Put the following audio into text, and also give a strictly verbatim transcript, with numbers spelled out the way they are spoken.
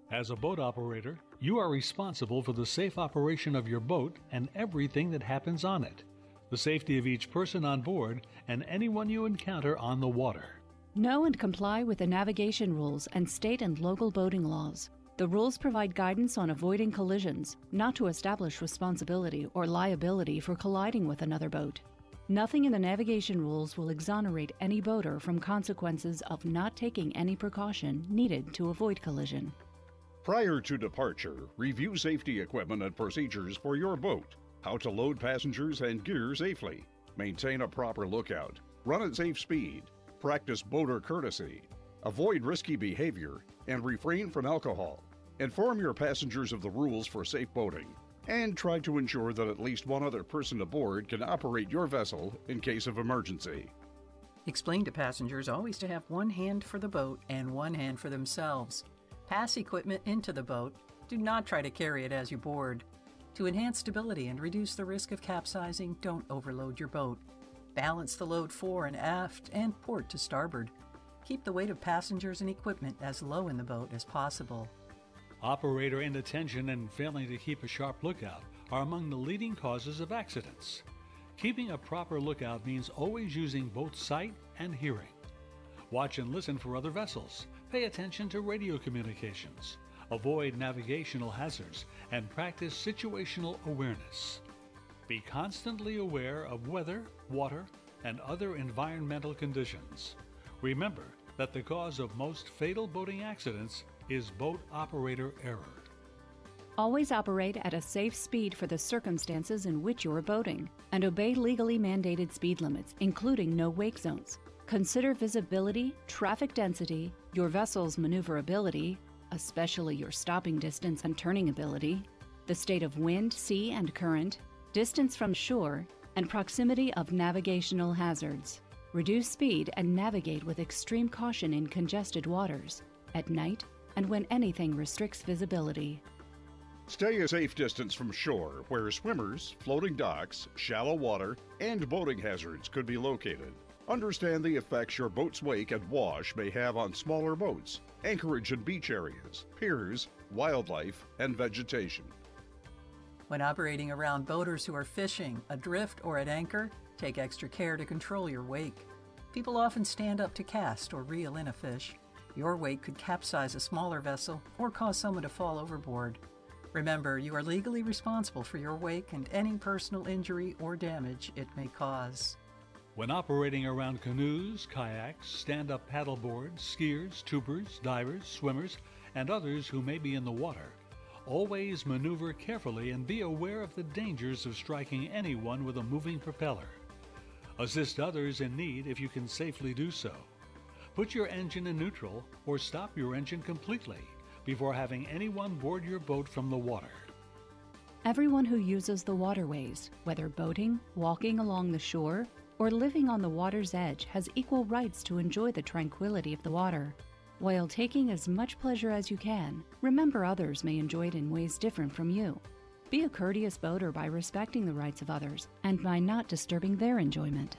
As a boat operator, you are responsible for the safe operation of your boat and everything that happens on it, the safety of each person on board, and anyone you encounter on the water. Know and comply with the navigation rules and state and local boating laws. The rules provide guidance on avoiding collisions, not to establish responsibility or liability for colliding with another boat. Nothing in the navigation rules will exonerate any boater from consequences of not taking any precaution needed to avoid collision. Prior to departure, review safety equipment and procedures for your boat, how to load passengers and gear safely, maintain a proper lookout, run at safe speed, practice boater courtesy, avoid risky behavior, and refrain from alcohol. Inform your passengers of the rules for safe boating, and try to ensure that at least one other person aboard can operate your vessel in case of emergency. Explain to passengers always to have one hand for the boat and one hand for themselves. Pass equipment into the boat. Do not try to carry it as you board. To enhance stability and reduce the risk of capsizing, don't overload your boat. Balance the load fore and aft and port to starboard. Keep the weight of passengers and equipment as low in the boat as possible. Operator inattention and failing to keep a sharp lookout are among the leading causes of accidents. Keeping a proper lookout means always using both sight and hearing. Watch and listen for other vessels. Pay attention to radio communications. Avoid navigational hazards and practice situational awareness. Be constantly aware of weather, water, and other environmental conditions. Remember that the cause of most fatal boating accidents is boat operator error. Always operate at a safe speed for the circumstances in which you are boating, and obey legally mandated speed limits, including no wake zones. Consider visibility, traffic density, your vessel's maneuverability, especially your stopping distance and turning ability, the state of wind, sea, and current, distance from shore, and proximity of navigational hazards. Reduce speed and navigate with extreme caution in congested waters, at night, and when anything restricts visibility. Stay a safe distance from shore where swimmers, floating docks, shallow water, and boating hazards could be located. Understand the effects your boat's wake and wash may have on smaller boats, anchorage and beach areas, piers, wildlife, and vegetation. When operating around boaters who are fishing, adrift, or at anchor, take extra care to control your wake. People often stand up to cast or reel in a fish. Your wake could capsize a smaller vessel or cause someone to fall overboard. Remember, you are legally responsible for your wake and any personal injury or damage it may cause. When operating around canoes, kayaks, stand-up paddleboards, skiers, tubers, divers, swimmers, and others who may be in the water, always maneuver carefully and be aware of the dangers of striking anyone with a moving propeller. Assist others in need if you can safely do so. Put your engine in neutral or stop your engine completely before having anyone board your boat from the water. Everyone who uses the waterways, whether boating, walking along the shore, or living on the water's edge, has equal rights to enjoy the tranquility of the water. While taking as much pleasure as you can, remember others may enjoy it in ways different from you. Be a courteous boater by respecting the rights of others and by not disturbing their enjoyment.